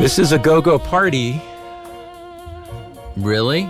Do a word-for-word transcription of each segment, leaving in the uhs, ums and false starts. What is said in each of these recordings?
This is a go-go party. Really?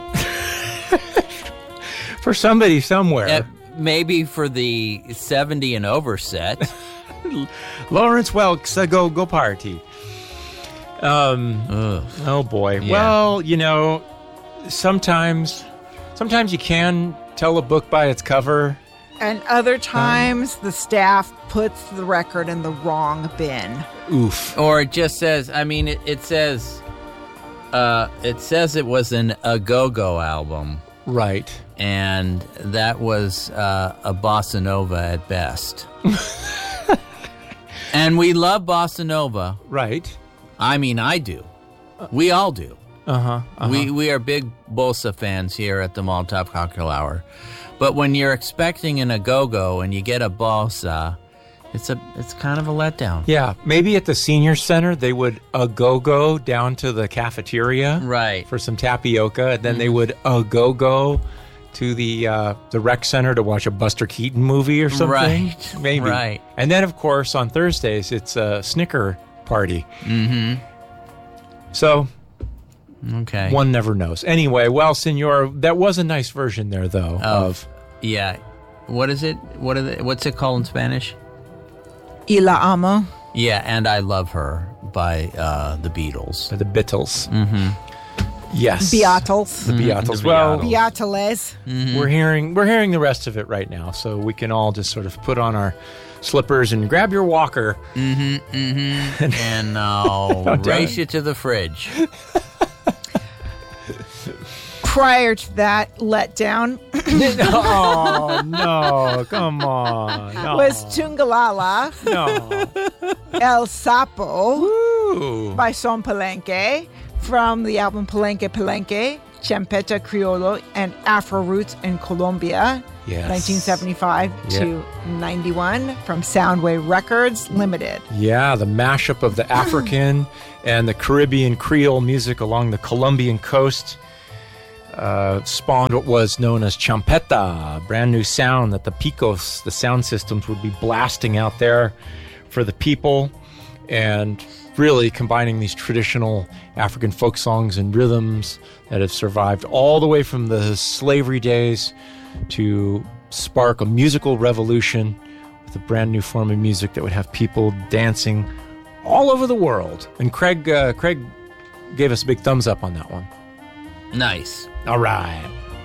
For somebody somewhere. Uh, maybe for the seventy and over set. Lawrence Welk's a go-go party. Um, Ugh. oh, boy. Yeah. Well, you know, sometimes, sometimes you can tell a book by its cover. And other times, the staff puts the record in the wrong bin. Oof. Or it just says, I mean, it, it says, uh, it says it was an a go-go album. Right. And that was uh, a bossa nova at best. And we love bossa nova. Right. I mean, I do. We all do. Uh-huh. uh-huh. We we are big bossa fans here at the Molotov Cocktail Hour. But when you're expecting an a go-go and you get a bossa, it's a it's kind of a letdown. Yeah, maybe at the senior center they would a go-go down to the cafeteria, Right. for some tapioca, and then they would a go-go to the uh, the rec center to watch a Buster Keaton movie or something. Right, Maybe. right. And then of course on Thursdays it's a Snicker party. Mm-hmm. So Okay. one never knows. Anyway, well, Senor, that was a nice version there though Oh. of Yeah. What is it? What are they, what's it called in Spanish? Y la amo. Yeah, and I Love Her by uh, the Beatles. the Beatles. Mm-hmm. Yes. Beatles. The Beatles. the Well, Beatles. We're hearing we're hearing the rest of it right now, so we can all just sort of put on our slippers and grab your walker. Mm-hmm, mm-hmm. And uh, race you to the fridge. Prior to that letdown Oh no! Come on! No. was Tungalala, no. El Sapo Ooh. by Son Palenque from the album Palenque Palenque, Champeta Criollo, and Afro Roots in Colombia, Yes. nineteen seventy-five Yeah. to ninety-one from Soundwave Records Limited. Yeah, the mashup of the African and the Caribbean Creole music along the Colombian coast uh, spawned what was known as champeta, a brand new sound that the picos, the sound systems, would be blasting out there for the people, and really combining these traditional African folk songs and rhythms that have survived all the way from the slavery days to spark a musical revolution with a brand new form of music that would have people dancing all over the world. And Craig, uh, Craig gave us a big thumbs up on that one. Nice. All right.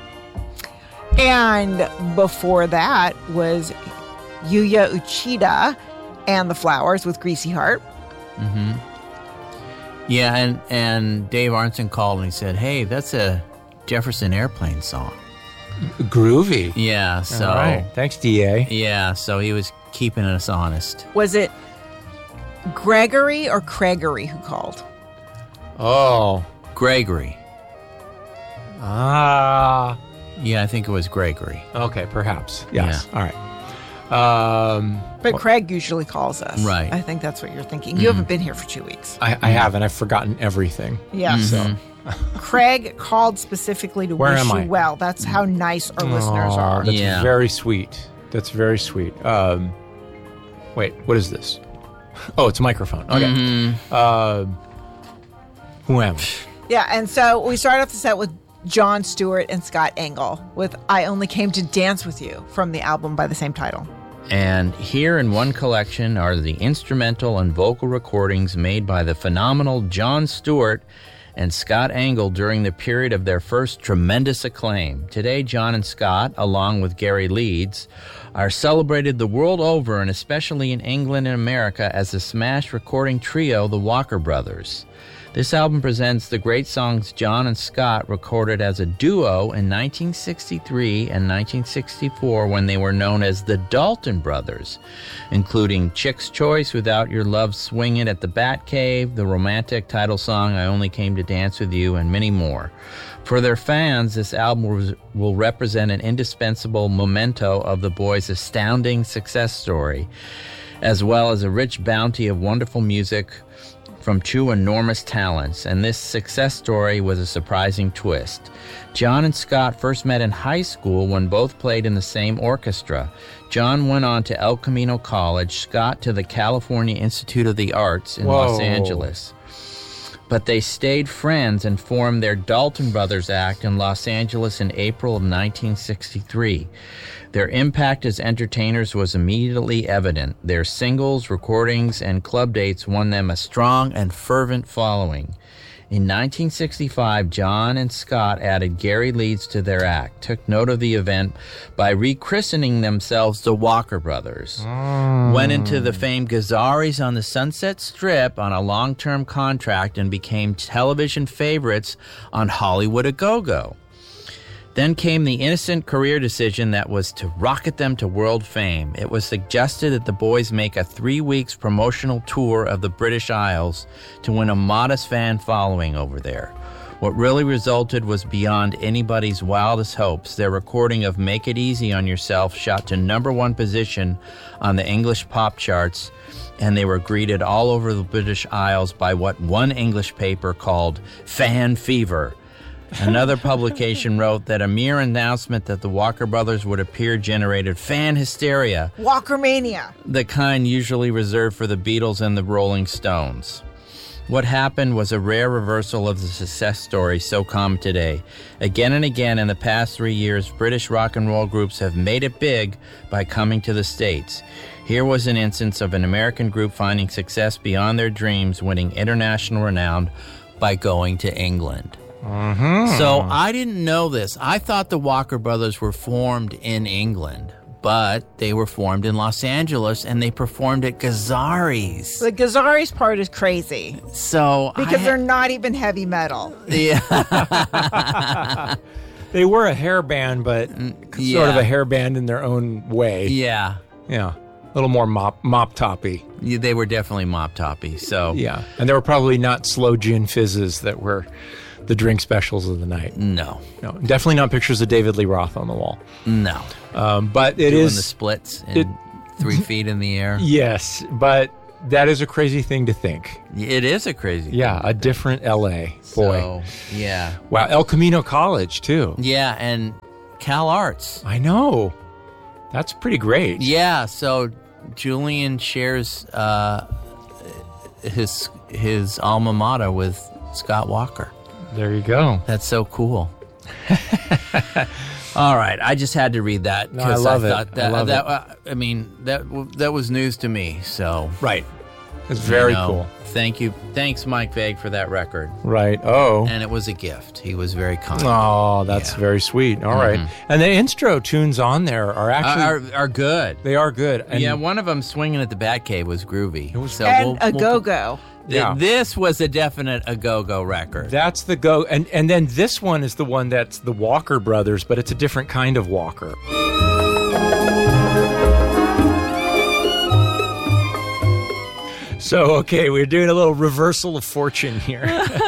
And before that was Yuya Uchida and the Flowers with Greasy Heart. Mm-hmm. Yeah, and, and Dave Arnson called and he said, hey, that's a Jefferson Airplane song. Groovy. Yeah, so... All right. Thanks, D A. Yeah, so he was keeping us honest. Was it Gregory or Craigery who called? Oh. Gregory. Ah. Yeah, I think it was Gregory. Okay, perhaps. Yes. All right. Um, But Craig usually calls us. Right. I think that's what you're thinking. You haven't been here for two weeks. I, I haven't. I've forgotten everything. Yeah. So. Craig called specifically to Where wish am you I? well. That's how nice our listeners Aw, are. That's Yeah. very sweet. That's very sweet. Um, wait, what is this? Oh, it's a microphone. Okay. Mm-hmm. Uh, who am I? Yeah, and so we start off the set with John Stewart and Scott Engel with I Only Came to Dance With You from the album by the same title. And here in one collection are the instrumental and vocal recordings made by the phenomenal John Stewart and Scott Engel during the period of their first tremendous acclaim. Today, John and Scott, along with Gary Leeds, are celebrated the world over and especially in England and America as the smash recording trio, the Walker Brothers. This album presents the great songs John and Scott recorded as a duo in nineteen sixty-three and nineteen sixty-four when they were known as the Dalton Brothers, including Chick's Choice, Without Your Love Swingin' at the Batcave, the romantic title song I Only Came to Dance With You, and many more. For their fans, this album will represent an indispensable memento of the boys' astounding success story, as well as a rich bounty of wonderful music from two enormous talents, and this success story was a surprising twist. John and Scott first met in high school when both played in the same orchestra. John went on to El Camino College, Scott to the California Institute of the Arts in Whoa. Los Angeles. but they stayed friends and formed their Dalton Brothers Act in Los Angeles in April of nineteen sixty-three. Their impact as entertainers was immediately evident. Their singles, recordings, and club dates won them a strong and fervent following. In nineteen sixty-five, John and Scott added Gary Leeds to their act, took note of the event by rechristening themselves the Walker Brothers, mm. went into the famed Gazaris on the Sunset Strip on a long-term contract, and became television favorites on Hollywood A Go-Go. Then came the innocent career decision that was to rocket them to world fame. It was suggested that the boys make a three weeks promotional tour of the British Isles to win a modest fan following over there. What really resulted was beyond anybody's wildest hopes. Their recording of Make It Easy on Yourself shot to number one position on the English pop charts, and they were greeted all over the British Isles by what one English paper called fan fever. Another publication wrote that a mere announcement that the Walker Brothers would appear generated fan hysteria, Walkermania, the kind usually reserved for the Beatles and the Rolling Stones. What happened was a rare reversal of the success story so common today. Again and again in the past three years, British rock and roll groups have made it big by coming to the States. Here was an instance of an American group finding success beyond their dreams, winning international renown by going to England. Mm-hmm. So I didn't know this. I thought the Walker Brothers were formed in England, but they were formed in Los Angeles, and they performed at Gazaris. The Gazaris part is crazy. So because I ha- they're not even heavy metal. Yeah. They were a hair band, but yeah. sort of a hair band in their own way. Yeah. Yeah. A little more mop mop toppy. Yeah, they were definitely mop toppy. So yeah. And they were probably not slow gin fizzes that were the drink specials of the night. No. No. Definitely not pictures of David Lee Roth on the wall. No. Um, but it Doing is the splits in it, three feet in the air. Yes, but that is a crazy thing to think. It is a crazy Yeah, thing. a different L A. Boy. So, yeah. Wow, El Camino College, too. Yeah, and Cal Arts. I know. That's pretty great. Yeah, so Julian shares uh, his his alma mater with Scott Walker. There you go. That's so cool. All right, I just had to read that. No, I love I it. thought that, I love that, it. Uh, I mean, that that was news to me. So Right. It's very you know, cool. Thank you, thanks, Mike Vague, for that record. Right. Oh. And it was a gift. He was very kind. Oh, that's Yeah. very sweet. All right. And the intro tunes on there are actually Are, are good. they are good. And Yeah, one of them, Swinging at the Batcave, was groovy. It was- so And we'll- a we'll- go-go. Yeah. This was a definite a go-go record. That's the go, and and then this one is the one that's the Walker Brothers, but it's a different kind of Walker. So okay, we're doing a little reversal of fortune here.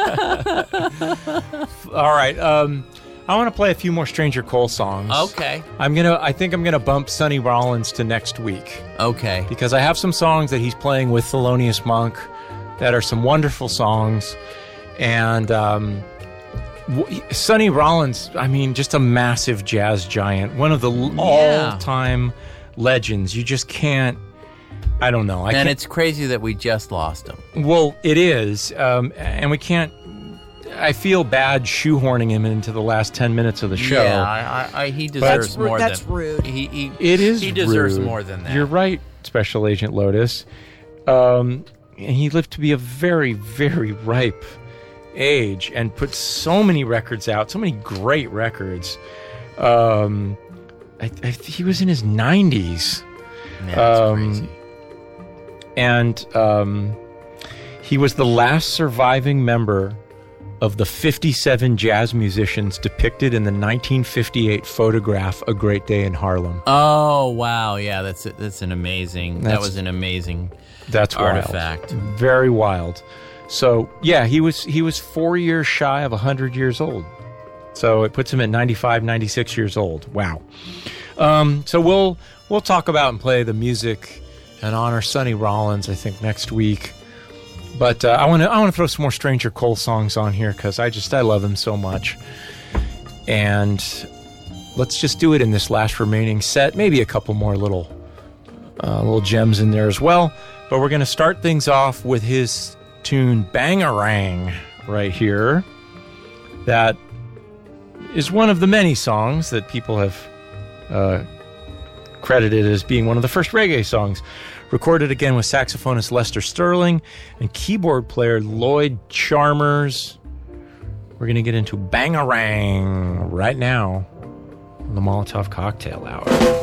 All right, um, I want to play a few more Stranger Cole songs. Okay. I'm gonna. I think I'm gonna bump Sonny Rollins to next week Okay. because I have some songs that he's playing with Thelonious Monk that are some wonderful songs, and um, w- Sonny Rollins, I mean, just a massive jazz giant, one of the l- Yeah. all-time legends. You just can't. I don't know. I And can't, it's crazy that we just lost him. well, it is, um, and we can't. I feel bad shoehorning him into the last ten minutes of the show. Yeah, I, I, I, he deserves That's ru- more that's than rude. He, he, It is. He deserves rude. more than that. You're right, Special Agent Lotus. Um, and he lived to be a very, very ripe age and put so many records out, so many great records. Um, I, I, he was in his nineties. Man, that's um, crazy. And um, he was the last surviving member of the fifty-seven jazz musicians depicted in the nineteen fifty-eight photograph A Great Day in Harlem. Oh wow, yeah, that's a, that's an amazing. that That's- was an amazing That's wild. artifact. Very wild. So yeah, he was he was four years shy of one hundred years old. So it puts him at ninety-five, ninety-six years old. Wow. Um, so we'll we'll talk about and play the music and honor Sonny Rollins, I think, next week. But uh, I want to I want to throw some more Stranger Cole songs on here because I just I love him so much. And let's just do it in this last remaining set. Maybe a couple more little uh, little gems in there as well. But we're going to start things off with his tune Bangarang. right here that is one of the many songs that people have uh, credited as being one of the first reggae songs. Recorded again with saxophonist Lester Sterling and keyboard player Lloyd Chalmers. We're going to get into Bangarang right now on the Molotov Cocktail Hour.